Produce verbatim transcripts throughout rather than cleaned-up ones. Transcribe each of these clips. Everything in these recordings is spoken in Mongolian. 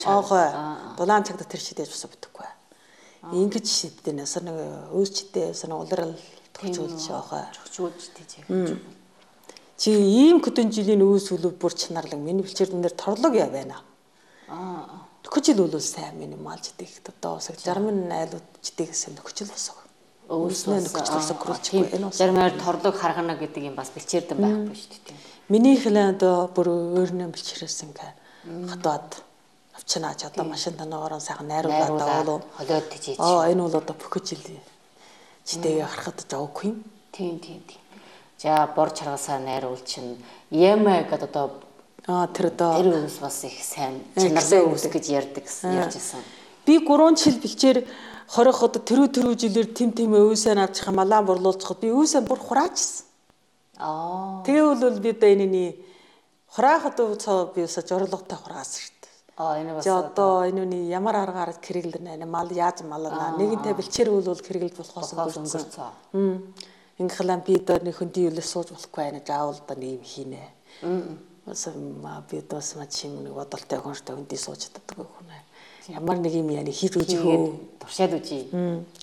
Аагүй. Дулаан цагт тэр шидэж босоо бүтэхгүй. Ингэж шидэнээс нэг өөсчдээ сан улирал төгчүүлж аагүй. Төгчүүлж тийж. Чи ийм хөдөн жилийн өөс үлв бүр чанарлаг миний бэлчээрдэн дээр торлог яа байна. Аа. Төгчл үлвэл сайн минимал жидэх одоо усаг зарим нь айлууд жидээс юм төгчл босоо. Өөснөө нөхөж босоо гөрүүлчихгүй. Энэ заримаар торлог харгана гэдэг юм бас бэлчээрдэн байхгүй шүү дээ. Миний хэлэнд бүр өөрнөө бэлчээрээс ингээ хатаад авчнаач одоо машин танагаар сайхан найруулаад аваа холиод тийж. Аа энэ бол одоо бүх жил жидэгээ харахад жавгүй юм. Тийм тийм тийм. За бор чаргасаа найруулж чинь Ямаа гэдэг одоо аа тэр одоо тэр өвс бас их сайн чанартай өвс гэж ярьдаг ярьж байсан. Би гурван жил бэлчээр хорих одоо тэрүү тэрүү жилээр тим тим өвсөө авчих малаа борлуулчиход би өвсөө бүр хураачсан. Аа. Тэгвэл бол би одоо энэний хураахад цоо би өсө жорлоготой хураасан шүү дээ. Аа энэ бас одоо энэний ямар аргаар хэрэглэнэ мал яаж малнаа нэгэнтэй бэлчээр бол хэрэглэж болохоос өнгөрцөн. Ингээм би одоо нэг хөндий үлээс сууж болохгүй байна. Заавал одоо нэм хийнэ. Бас би бас ма чим нэг бодолтой хонштой хөндий сууж чаддаг хүн. Ямар нэг юм яа хийж үжих үү? Туршаад үжий.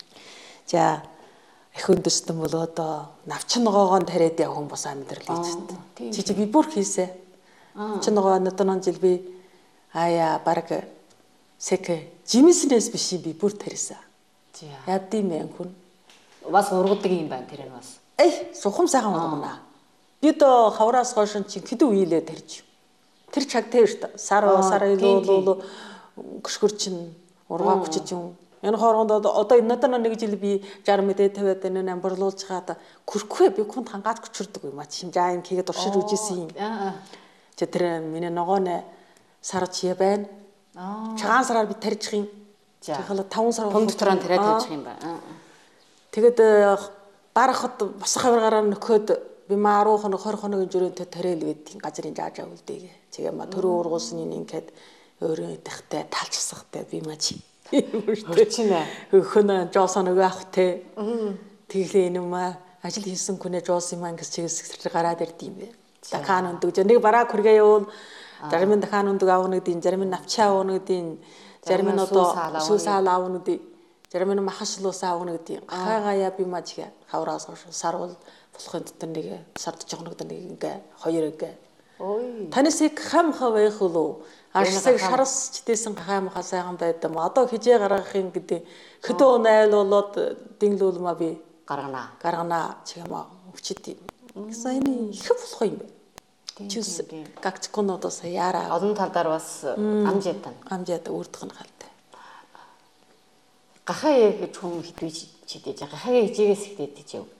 За их өндөстөн бол одоо навчин ногоогоо тариад явах хүн бас амьдрал хийж байна. Чи чи би бүр хийсэ. Навчин ногоо надад жил би аяа баг сэк жимснээс биш би бүр тарисан. Яд юм бэ хүн? Бас ургадаг юм байна тэр нь бас. Эй, сухам сайхан ургана. Бид хавраас хойш чи хэдэн үеилээ тарьж. Тэр чаг тэр сар сар илүү гүшгэр чин ургаа хүчиж юм. Энэ хооронд одоо надад нэг жил би жаргал мэдээ тавиад энэ амбарлуулж хаад хүрхгүй би хүнд хангаад хүчрдэг юм а чи жаа юм хийгээд уршиж үжсэн юм. Чи тэр миний ногооны сар чи байна. Чагаан сараар би тарьчих юм. Тэгэхэл таван сар том дотроо тариад тавьчих юм байна. Тэгэд барахад босох хавраараа нөхөд би мааруух нь хойр хоногийн жирэнтэй тариал гэдэг газрын жааж авуулдаг. Тэгээ ма төрөө ургуулсан юм ингээд өөрөө идэхтэй талчсахтай би ма чи. Үрчинэ. Хөнөө жоосон нөгөө авах те. Тэглээ энэ ма ажил хийсэн хүнээ жоосон юм ангис чигээс секретар гараад ирд юм бэ. Дахаан өндөг. Нэг бараа хүргээ явуул. Зарим нь дахаан өндөг аавна гэдэг, зарим нь навчаа аавна гэдэг, зарим нь одоо сүүсаал аавна гэдэг, зарим нь махашлуус аавна гэдэг. Хаагая би ма чигээ хавраас сарвал болохын дотор нэг сард жогног нэг ингээ хоёр ингээ. Ой. Танаас их хам хавэх уу? Ашиг шарас чдээсэн хаймхаа сайхан байдам. Одоо хижээ гаргах юм гэдэг хөдөө найл болоод динглүүлмэ би гаргана. Гаргана чигмаа өчтий. Сайн их болох юм бэ. Чүс гагчконодос яара. Олон талдаар бас амжаатай. Амжаатай үрдэх нь халтай. Гахаа яг хүн хитвэж чидэж гахаа хижээгээс хитэж яв.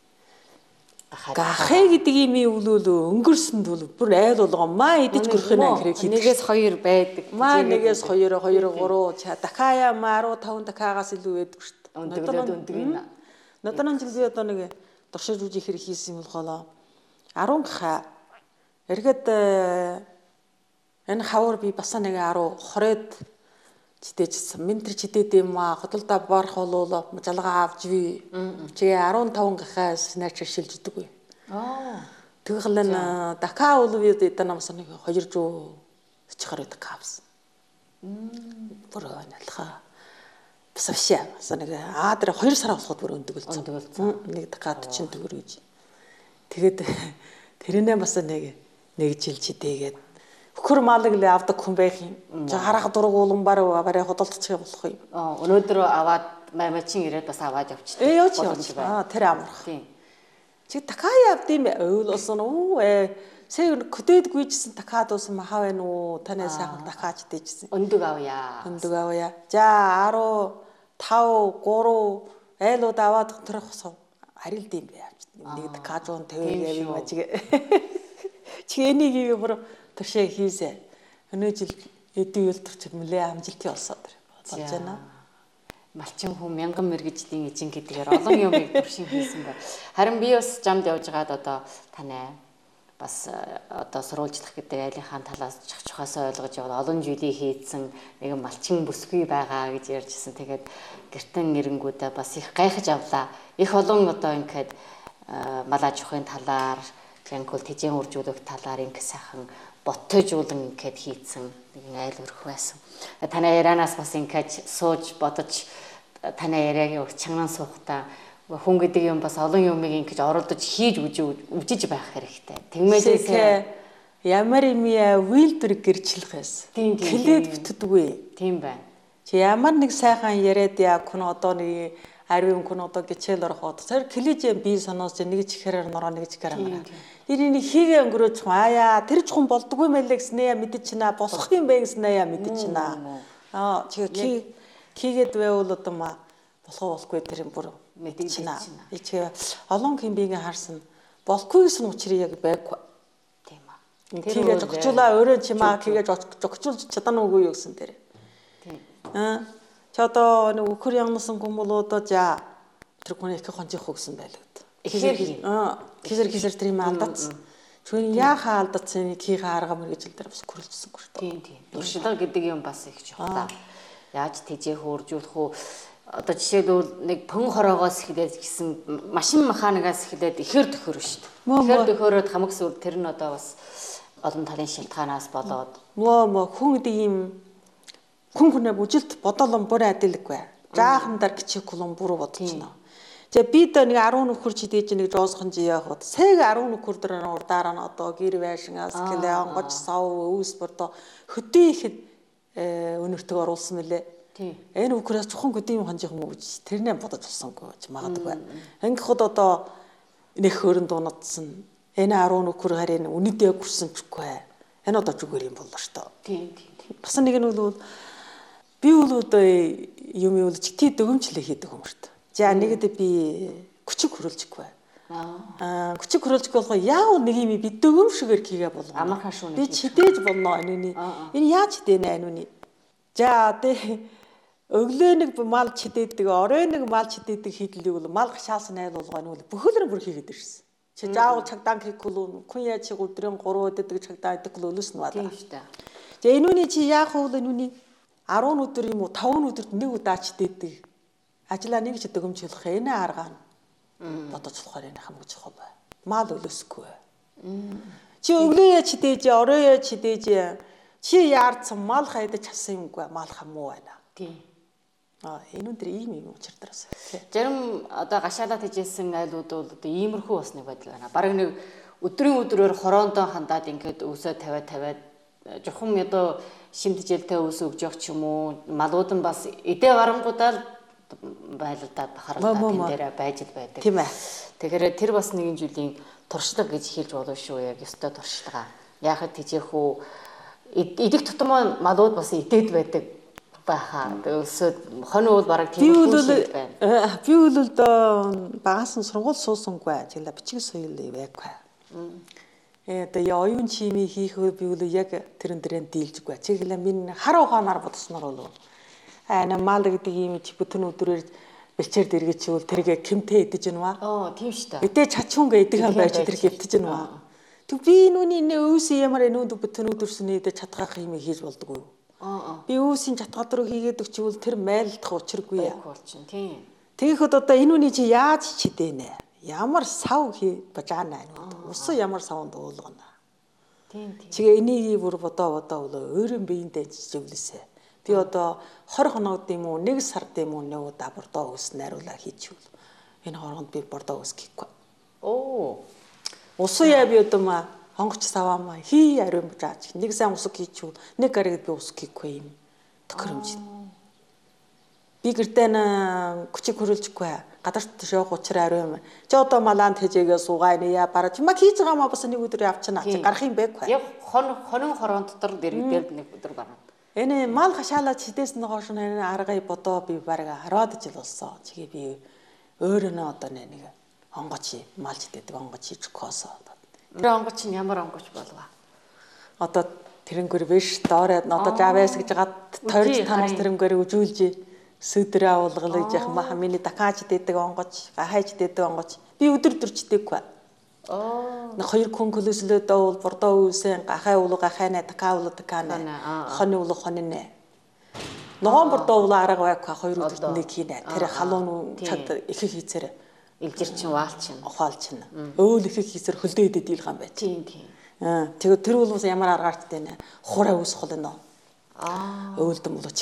Гахаа гэдэг юм өвлөөл өнгөрсөнд бол бүр айл болгоо маа идэж гөрөх нэ хэрэг хийдэг. Нэгээс хоёр байдаг. Маа нэгээс хоёр, хоёр, гурав дахая маа таван дахаагаас илүү байдаг шүү дээ. Өндөглөөд өндөг юм. Надад жил би одоо нэг туршиж үжих хэрэг хийсэн юм болохоо арван гахаа эргээд энэ хавар би басаа нэг арав хороод читэжсэн. Мен тэр читэд юм аа хөдөлдөө барах болоо жалгаа авч би чи арван таван гахаас наач шилждэг үе. Аа. Тэгэл энэ дахаа улвид эдэн намсан нэг хоёр жоо чихэр байдаг капс. Мм. Бүр аналха. Басавшаа. Нэг аа тэр хоёр сар болоход бүр өндөгөлцсөн. Нэг дахаа forty төгрөг гэж. Тэгээд тэрнээ бас нэг нэг жил читэгээд хөр малыг л авдаг хүн байх юм. Харах дург уламбар барай хөдөлтчих болох юм. Аа өнөөдөр аваад мамачин ирээд бас аваад явчихдаг. Ээ явж байна. Аа тэр амарх. Тийм. Чи такаа явд юм бэ? Ойлсон уу ээ. Сэг көдөд гүйжсэн такаа дуусан махаа байна уу? Таны сайхан такаач дээжсэн. Өндөг авъя. Өндөг авъя. За five, three айлууд аваад төрөх сов. Харилд юм бэ. Нэг такаа зуун тавиал явъя чигээ. Чи энийг юу бүр төшөө хийсэ. Өнөө жил эдийн үйлдвэрч мөлий амжилттай болсон болж байна. Малчин хүн мянган мэрэгжлийн эзэн гэдгээр олон юмыг туршин хийсэн байна. Харин би бас жамд явж байгаад одоо таны бас одоо сурвалжлах гэдэг айлынхаа талаас чухчхаас ойлгож яваад олон зүйлийг хийдсэн нэгэн малчин бүсгүй байгаа гэж ярьжсэн. Тэгээд гэртэн нэрэнгүүдээ бас их гайхаж авлаа. Их олон одоо ингээд малаж ухын талаар Янгол тэжээн үржүүлэх талаар ингэ сайхан боттойжуулан гэд хийцэн нэгэн айл өрх байсан. Танай ярианаас бас ингэж сууж бодож танай яриагийн чангаан суухтаа хүн гэдэг юм бас олон юмыг ингэж оролдож хийж үжиж байх хэрэгтэй. Тэгмээсээ ямар юм яа вилдэр гэрчлэх байсан. Клээд бүтдэггүй. Тийм байна. Чи ямар нэг сайхан яриад яа хүн одоо нэг ариун хүн одоо гिचэл ороход тэр клижээ би соноос нэг чихээр нороо нэг чихээр амаа. Тэрийг хийгээ өнгөрөөж аяа тэр чхон болдгоо мэлээ гэснээ мэдчихнэ болох юм бэ гэснээ мэдчихнэ. Аа чи ки кигээд байвал одоо ма болохоо болохгүй тэр юм бүр мэдчихнэ. Чи олон хэмбигээ харсан болохгүй гэсэн учрыг яг байггүй. Тийм аа. Кигээ зогчлаа өөрөө чимаа кигээ зогчулж чадна уугүй юу гэсэн тэр. Тийм. Аа чи одоо нэг өхөр янасан хүн бол одоо за тэр хүн их хонжих гэсэн байлаа. Ихэр аа кисэр кисэр тэр юм алдацсан. Чүн яахаа алдацсан кийнхээ арга мэрэгжил дээр бас гөрөлжсөнгүй шүү дээ. Тийм тийм. Туршлага гэдэг юм бас их чухал. Яаж тэжээх үржүүлэх үү? Одоо жишээлбэл нэг пөн хороогоос эхлээд гэсэн машин механикаас эхлээд ихэр төхөр шүү дээ. Ихэр төхөөрөд хамаг сүр тэр нь одоо бас олон талын шалтгаанаас болоод мөө мөө хүн гэдэг юм хүн хүнээ бүжилт бодолон бүр адилгүй. Жаахан дар кичэкулон бүр бодчихно. За би дэ нэг арван нөхөр чи дээж нэг жоосхон жи явахад саяг арван нөхөр дээр нь урдаар нь одоо гэр байшингаас гэлээ онгож сав өвс бордо хөдөө ихэд өнөртөг оруулсан мөлий. Тийм. Энэ нөхрөөс чухам хөдөө юм хонжих юм уу гэж тэрнээ бодож болсонгүй гэж магадгүй. Ангиход одоо нэг хөрөн дуунадсан. Энэ арван нөхөр харин үнэдээ гүрсэн чгүй. Энэ одоо зүгээр юм боллоо шүү дээ. Тийм тийм. Бас нэг нь бол би бол одоо юм юм ч тий дөгөмчлээ хийдэг юм шүү дээ. За нэгэд би күчиг хөрөлжихгүй. Аа күчиг хөрөлжихгүй болохоо яав нэг юм би дөгөм шигээр хийгээ болгоо. Амархан шүүнэ. Би чидээж болно энэний. Энэ яаж хідэнэ анууны. За тэ өглөө нэг мал чидээдэг, орой нэг мал чидээдэг хийдлийг бол мал гашаалсан айл болгоо нь бол бүхэлэр бүр хийгээд ирсэн. Чи заавал чагдаан хийхгүй хүн яа чи өдрийн гурван өдөд чагдаан идэх бол өлөс нь баа. Тийм шүү дээ. За энүүний чи яах вэ энүүний арван өдөр юм уу таван өдөрт нэг удаа чидээдэг. Ажлаа нэг ч дөгөмжүүлэх энэ арга нь бодож болохоор энэ хамгийн чухал бай. Мал өлөсгүй. Чи өглөө яа чидээж, орой яа чидээж, чи яарсан мал хайдаж часан юмгүй мал хамуу байна. Тийм. Аа энэ өндөр ийм юм учирдраас. Зарим одоо гашаалаа тэжээсэн айлууд бол одоо иймэрхүү бас нэг байдал байна. Бараг нэг өдрийн өдрөөр хороондоо хандаад ингээд өвсөө тавиад тавиад жохом одоо шимтжээлтэй өвс өгж явах ч юм уу малууд нь бас эдээ гарангуудаар байлдаад харагдаад энэ дээр байж л байдаг. Тийм ээ. Тэгэхээр тэр бас нэгэн жилийн туршлага гэж хэлж болно шүү яг ёстой туршлага. Яахад тэжээх үү идэх тутам малууд бас идээд байдаг баха. Өвсөд хонь уул бараг тийм үйл байна. Би бол одоо багаас нь сургууль суусангүй. Тэгэлээ бичиг соёл байггүй. Э одоо оюун чимээ хийхөө би бол яг тэрэн дээрээ дийлжгүй. Тэгэлээ минь хар ухаанаар бодсноор бол ана мал гэдэг юм чи бүтэн өдрөөр бэлчээр дэргээ чи бол тэргээ кимтэй идэж гэнэ. Оо тийм шүү дээ. Эдээ чачхунгаа идэх юм байж тэр хэвтэж гэнэ. Тэг би нүуний нэ өөс ямар энүүнд бүтэн өдөрсөний идэж чадхах юм хийж болдгоо. Аа. Би өөсийн чатгал руу хийгээд өгчвөл тэр майлдах учиргүй яа. Болчин тийм. Тэгэхэд одоо энүүний чи яаж чидэнэ? Ямар сав хий бажаана энүүд. Ус ямар савнд уулгана. Тийм тийм. Чигээ энийг бүр бодоо бодоо болоо өөрийн биендээ чижүүлээсэ. Би одоо двадцать хоногд юм уу нэг сард юм уу нэг удаа бордоо ус найруулаа хийчихвэл энэ хооронд би бордоо ус хийхгүй. Оо. Ус яа би одоо ма хонгоч саваамаа хий ариун бажаач нэг сайн ус хийчихвэл нэг гарагд би ус хийхгүй юм. Төхөөрөмж. Би гэртээ н күчиг хөрөлжихгүй. Гадарт шоох учраа ариун. Чи одоо малаан тэжээгээ суугаа нэ яа бараа чи маа хийж байгаа маа бас нэг өдөр явчихна. Чи гарах юм байхгүй. Яг хон хонин хорон дотор дэрэгдээд нэг өдөр барна. Энэ мал хашаалаа чидээс нь хоош энэ аргыг бодоо би бараг хараад жил болсон. Чигээ би өөрөнөө одоо нэг онгоч мал чидээдэг онгоч хийж коосоо. Тэр онгоч нь ямар онгоч болов? Одоо тэрнгэр биш доорой одоо жавэс гэж гад тойрч танаас тэрнгэр үжүүлж сөдрөө авуулгалж яах маха миний дакаач дээдэг онгоч, гахайч дээдэг онгоч. Би өдөр төрчдэггүй. Оо. Нэг хоёр хүн клөслөө даавал бордоо үүсэн гахай уулу гахайна дакаа уулу дакаана. Хоны уулу хонинэ. Ногоон бордоо уулу арга байг хоёр өдөрт нэг хийнэ. Тэр халуун чад их хийцээр илжирчин ваалчин ухаалчин. Өөл их хийцээр хөлдөө идэ дийлх юм байт. Тийм тийм. Аа тэгээд тэр бол ямар аргаарт тэнэ хураа үүсэх болно. Аа. Өөлдөн болоо